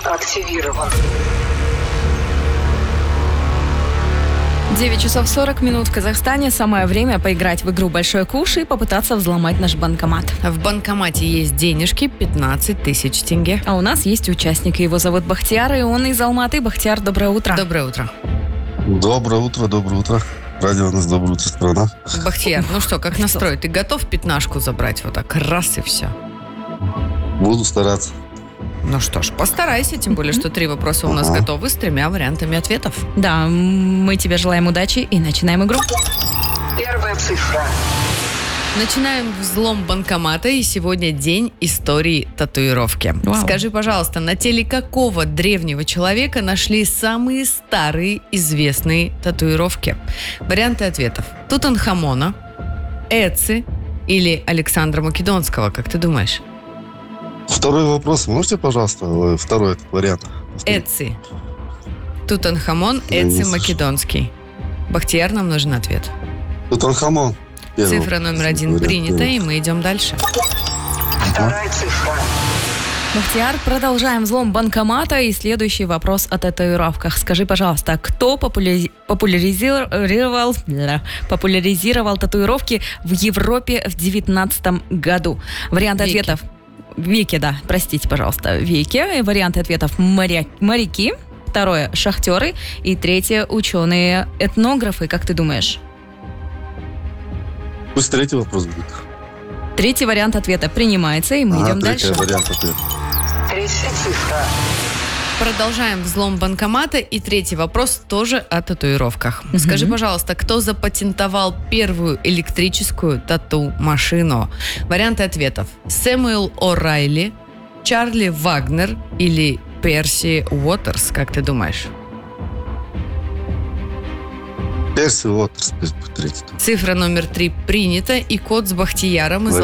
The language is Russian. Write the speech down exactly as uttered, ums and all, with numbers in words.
активирован. девять часов сорок минут в Казахстане. Самое время поиграть в игру «Большой куш» и попытаться взломать наш банкомат. В банкомате есть денежки пятнадцать тысяч тенге. А у нас есть участник. Его зовут Бахтияр, и он из Алматы. Бахтияр, доброе утро. Доброе утро. Доброе утро, доброе утро. Радио у нас доброе утро, страна. Бахтияр, ну что, как настрой? Ты готов пятнашку забрать вот так раз и все? Буду стараться. Ну что ж, постарайся, тем более, что три вопроса у нас Ага. готовы с тремя вариантами ответов. Да, мы тебе желаем удачи и начинаем игру. Первая цифра. Начинаем взлом банкомата, и сегодня день истории татуировки. Вау. Скажи, пожалуйста, на теле какого древнего человека нашли самые старые известные татуировки? Варианты ответов. Тутанхамона, Эци или Александра Македонского, как ты думаешь? Второй вопрос. Можете, пожалуйста, э, второй этот вариант? Эци. Тутанхамон, Я не Эци слышу. Македонский. Бахтияр, нам нужен ответ. Тутанхамон. Первый. Цифра номер один Вариант принята, первый. и мы идем дальше. Вторая цифра. Бахтияр, продолжаем взлом банкомата. И следующий вопрос о татуировках. Скажи, пожалуйста, кто популяри- популяризировал, бля, популяризировал татуировки в Европе в девятнадцатом году? Варианты Веке. ответов... Веке, да, простите, пожалуйста, веке. И варианты ответов моря... моряки. Второе – шахтеры. И третье – ученые-этнографы. Как ты думаешь? Пусть третий вопрос будет. Третий вариант ответа принимается, и мы Ага, идем третий дальше. вариант ответа. Третья цифра. Продолжаем взлом банкомата, и третий вопрос тоже о татуировках. Мгм. Скажи, пожалуйста, кто запатентовал первую электрическую тату-машину? Варианты ответов. Сэмюэл О'Райли, Чарли Вагнер или Перси Уотерс, как ты думаешь? Перси Уотерс, пусть будет третий. Цифра номер три принята, и код с Бахтияром из Вариант